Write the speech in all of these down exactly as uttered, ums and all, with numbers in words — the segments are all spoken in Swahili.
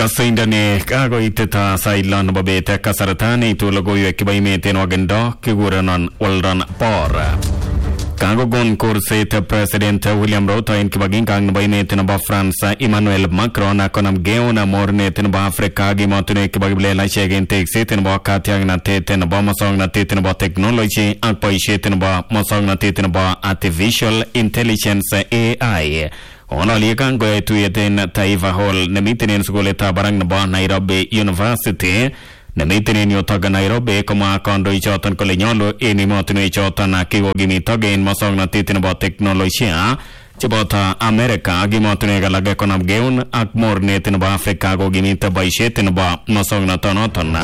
Kasindani kagoiteta sailon babete kasaratani tulogoyo kibaimeten wagendo kigurenon walran por. Kagogon kurset President William Ruto in kibagin kang baimeten ba France Emmanuel Macron akonam geona morneten ba Afrika gimotune kibagiblela shegen texeten ba katyang na teten ba masong na teten ba technology ak paisheten ba masong na teten ba artificial intelligence A I. Ona likan go tuyeten Taifa Hall nemiten skoleta barang ba Nairobi University nemiten yotaga Nairobi koma kondo ichotan kolenyolo enimotune ichotan kigo gimitogen masong na teten ba teknolohiya chibota America gimotune galage konam geun ak morneten ba Afrika go gimita baisheten ba masong na tonoton.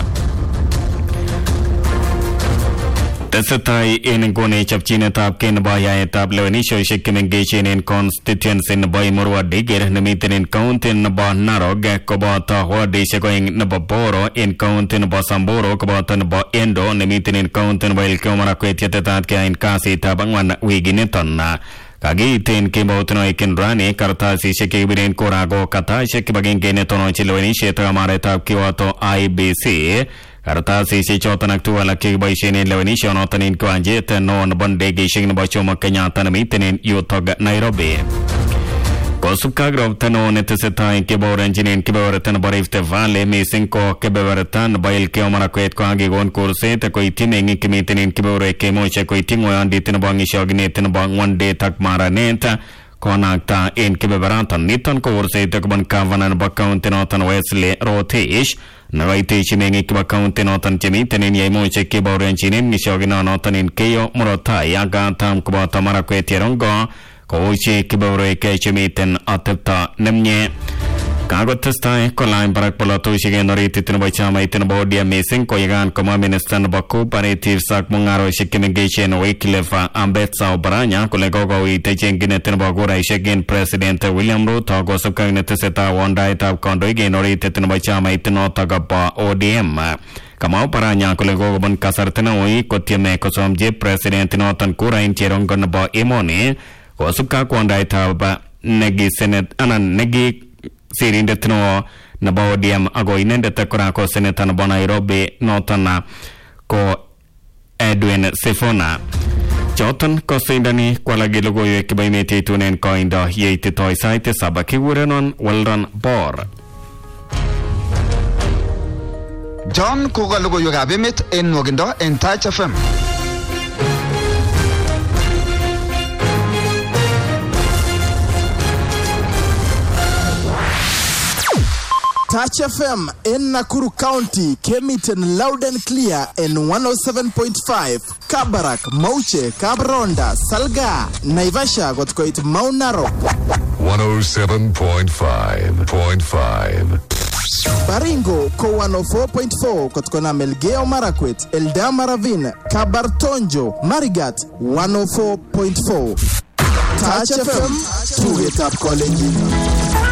Tesetai in gone chapchine tab ken ba ya tab lewenisho shikimengation in constituency in by murwa digger nemiten in countin ba narog kobata hodi going nababoro in countin ba samboro kobata ba endo nemiten in countin ba ilkomara kwetyetat ka in kasi tabangwan wiginiton na kagi ten kimotno ikin rani kartasi shikibiren korago kata shikibagin gene tono chilewenishe tagamare tab kiwato I B C Kartasi si chotan aktual aki baishin lewenisho notanin ko anjet non bondegi shing bachoma Kenyatta namitenin yutog Nairobi. Kosuka grov tano neteseta in kiborenjinin kiboretan barifte vale missing ko kiboretan bail kiomara kwet ko agigon kurset ko itineng kimitenin kibore kemoche ko itingo anditin bangi shognetin bang one day tak maraneta konakta in kiborantan niton ko kurset ko ban kavanan bakauntin Wesley Rotish Nagaiti chimengi kiba kaunti notan chemitenin yaimo cheki baurenchinin nishogina notanin keyo murotai aga tam kuba tamara kwetierongo kochi kibaure ke chemiten atepta nemnye kago testai kolain barak polato shigen norititin bachama itin bodia missing ko yagan koma minister baku paritir sak mungaro shikimengation Wycliffe Ambetsa Oparanya kolegogo ite chenginetin bagura ishegen President William Ruto go sukagnetiseta wandai tab kondo igen norititin bachama itin otagapa O D M kama Oparanya kolegogo ban kasartena oi kotieme kosomje President notan kura in cherongon ba emoni ko sukka kwandai tab negi senate anan negi Sirindetno na bawdiam ago inendete kura ko seneta na Nairobi notana ko Edwin Sifuna. Chotan ko sindani kwa lagi logo yu kibaimeti tunen ko inda yeiti toy saite sabaki wurenon walran bor. John koga logo yu gabimit en nogindo en Touch F M. Touch F M in Nakuru County came it in loud and clear in one oh seven point five. Kabarak, Mauche, Kabronda, Salga, Naivasha got quite Mount Narok. one oh seven point five point five. Baringo, Ko one oh four point four, Kotkona Melgeo Marakwet, Eldama Ravine, Kabartonjo, Marigat, one oh four point four. Touch F M, to it up calling.